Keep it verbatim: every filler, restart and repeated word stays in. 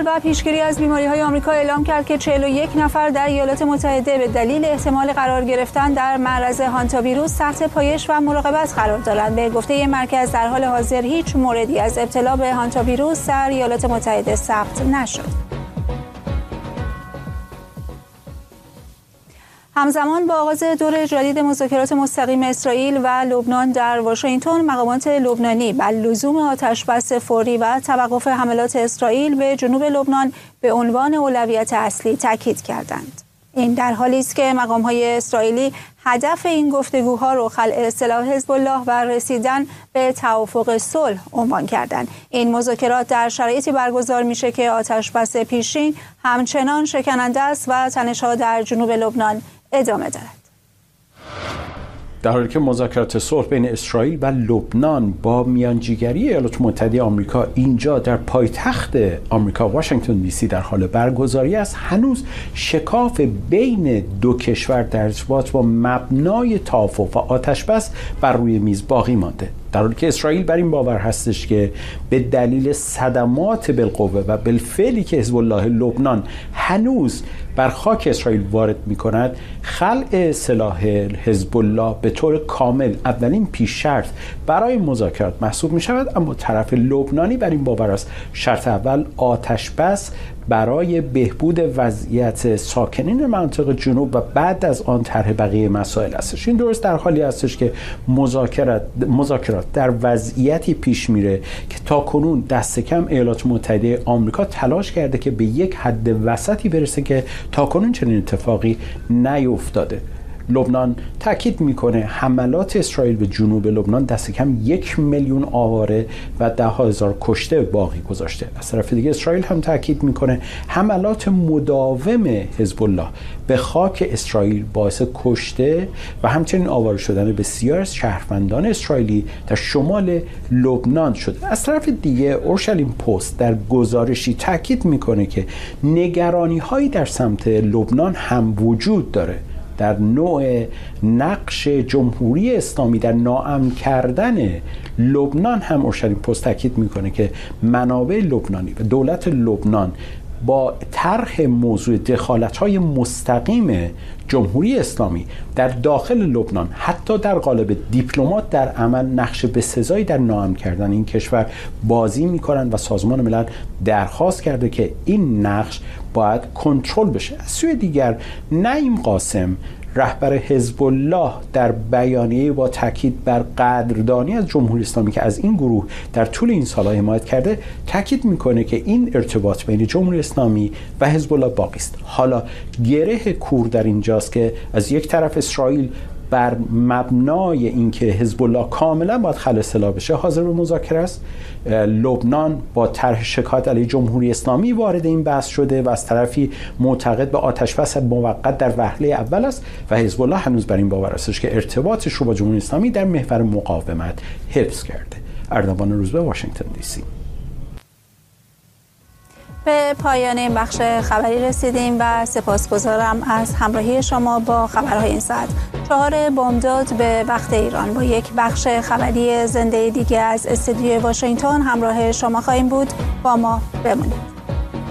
کنترل و پیشگیری از بیماری‌های آمریکا اعلام کرد که چهل و یک نفر در ایالات متحده به دلیل احتمال قرار گرفتن در معرض هانتا ویروس تحت پایش و مراقبت قرار دارند. به گفته مرکز در حال حاضر هیچ موردی از ابتلا به هانتا ویروس در ایالات متحده ثبت نشد. همزمان با آغاز دور جدید مذاکرات مستقیم اسرائیل و لبنان در واشنگتن، مقامات لبنانی بر لزوم آتشبس فوری و توقف حملات اسرائیل به جنوب لبنان به عنوان اولویت اصلی تاکید کردند. این در حالی است که مقام‌های اسرائیلی هدف این گفتگوها رو خلع سلاح حزب الله و رسیدن به توافق صلح عنوان کردند. این مذاکرات در شرایطی برگزار میشه که آتشبس پیشین همچنان شکننده است و تنش‌ها در جنوب لبنان ادامه دارد. در حالی که مذاکرات صلح بین اسرائیل و لبنان با میانجیگری ایالات متحده آمریکا اینجا در پایتخت آمریکا واشنگتن دی سی در حال برگزاری است، هنوز شکاف بین دو کشور در ارتباط با مبنای توافق و آتشبس بر روی میز باقی مانده. در حالی که اسرائیل بر این باور هستش که به دلیل صدمات بالقوه و بالفعلی که حزب الله لبنان هنوز بر خاک اسرائیل وارد می کند، خلع سلاح حزب الله به طور کامل اولین پیش شرط برای مذاکرات محسوب می شود. اما طرف لبنانی بر این باور است شرط اول آتش بس برای بهبود وضعیت ساکنین منطقه جنوب و بعد از آن طرح بقیه مسائل هستش. این درست در حالی هستش که مذاکرات مذاکرات در وضعیتی پیش میره که تاکنون دست کم ایالات متحده آمریکا تلاش کرده که به یک حد وسطی برسه که تاکنون چنین اتفاقی نیفتاده. لبنان تاکید میکنه حملات اسرائیل به جنوب لبنان دست کم یک میلیون آواره و ده هزار کشته باقی گذاشته. از طرف دیگه اسرائیل هم تاکید میکنه حملات مداوم حزب الله به خاک اسرائیل باعث کشته و همچنین آواره شدن بسیار از شهروندان اسرائیلی در شمال لبنان شده. از طرف دیگه اورشلیم پست در گزارشی تاکید میکنه که نگرانی هایی در سمت لبنان هم وجود داره در نوع نقش جمهوری اسلامی در ناامن کردن لبنان. هم اورشلیم پست تاکید میکنه که منابع لبنانی و دولت لبنان با طرح موضوع دخالت‌های مستقیم جمهوری اسلامی در داخل لبنان حتی در قالب دیپلمات در عمل نقش بسزایی در ناامن کردن این کشور بازی میکنند و سازمان ملل درخواست کرده که این نقش باید کنترل بشه. از سوی دیگر نعیم قاسم رهبر حزب الله در بیانیه با تاکید بر قدردانی از جمهوری اسلامی که از این گروه در طول این سال‌ها حمایت کرده تاکید میکنه که این ارتباط بین جمهوری اسلامی و حزب الله باقی است. حالا گره کور در اینجاست که از یک طرف اسرائیل بر مبنای اینکه حزب الله کاملا باید خلع سلاح بشه حاضر به مذاکره است. لبنان با طرح شکایت علیه جمهوری اسلامی وارد این بحث شده و از طرفی معتقد به آتشبس موقت در وهله اول است و حزب الله هنوز بر این باور است که ارتباطش رو با جمهوری اسلامی در محور مقاومت حفظ کرده. اردوان روزبه، واشنگتن دی سی. به پایان این بخش خبری رسیدیم و سپاسگزارم از همراهی شما با خبرهای این ساعت. چهار بامداد به وقت ایران با یک بخش خبری زنده دیگه از استودیوی واشنگتن همراه شما خواهیم بود. با ما بمونید.